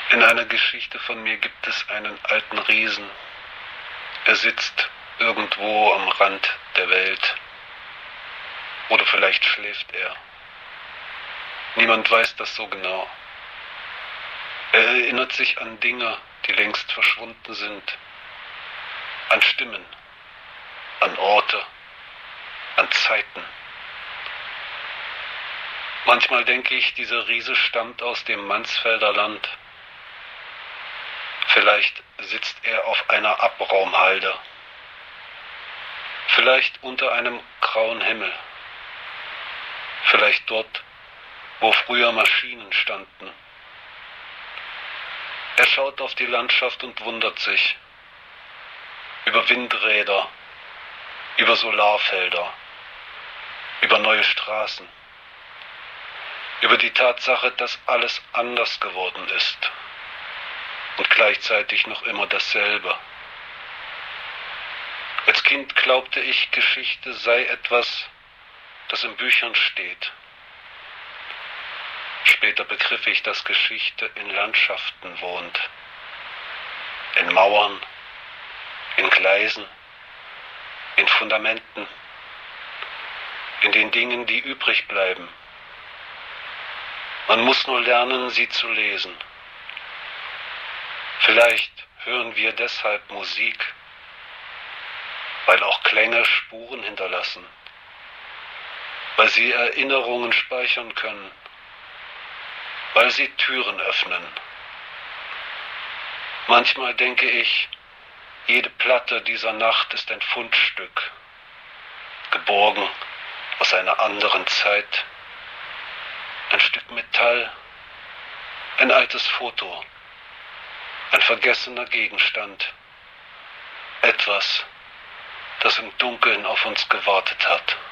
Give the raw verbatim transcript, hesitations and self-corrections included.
In einer Geschichte von mir gibt es einen alten Riesen. Er sitzt irgendwo am Rand der Welt. Oder vielleicht schläft er. Niemand weiß das so genau. Er erinnert sich an Dinge, die längst verschwunden sind. An Stimmen, an Orte, an Zeiten. Manchmal denke ich, dieser Riese stammt aus dem Mansfelder Land. Vielleicht sitzt er auf einer Abraumhalde. Vielleicht unter einem grauen Himmel. Vielleicht dort, wo früher Maschinen standen. Er schaut auf die Landschaft und wundert sich. Über Windräder, über Solarfelder, über neue Straßen. Über die Tatsache, dass alles anders geworden ist. Und gleichzeitig noch immer dasselbe. Als Kind glaubte ich, Geschichte sei etwas, das in Büchern steht. Später begriff ich, dass Geschichte in Landschaften wohnt. In Mauern, in Gleisen, in Fundamenten, in den Dingen, die übrig bleiben. Man muss nur lernen, sie zu lesen. Vielleicht hören wir deshalb Musik, weil auch Klänge Spuren hinterlassen, weil sie Erinnerungen speichern können, weil sie Türen öffnen. Manchmal denke ich, jede Platte dieser Nacht ist ein Fundstück, geborgen aus einer anderen Zeit. Ein Stück Metall, ein altes Foto, ein vergessener Gegenstand, etwas, das im Dunkeln auf uns gewartet hat.